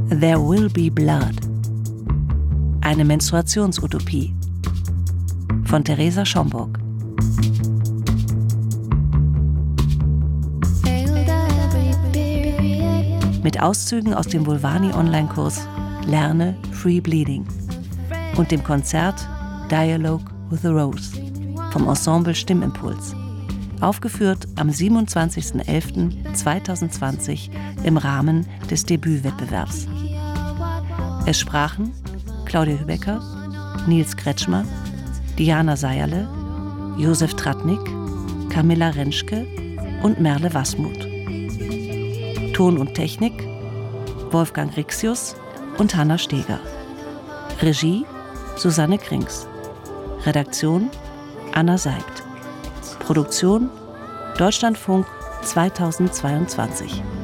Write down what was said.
There Will Be Blood. Eine Menstruationsutopie von Theresa Schomburg. Mit Auszügen aus dem Vulvani-Online-Kurs Lerne Free Bleeding und dem Konzert Dialogue with a Rose vom Ensemble Stimmimpuls. Aufgeführt am 27.11.2020 im Rahmen des Debütwettbewerbs. Es sprachen Claudia Hübecker, Nils Kretschmer, Diana Seierle, Josef Tratnik, Camilla Rentschke und Merle Wasmuth. Ton und Technik Wolfgang Rixius und Hanna Steger. Regie Susanne Krings. Redaktion Anna Seigt. Produktion Deutschlandfunk 2022.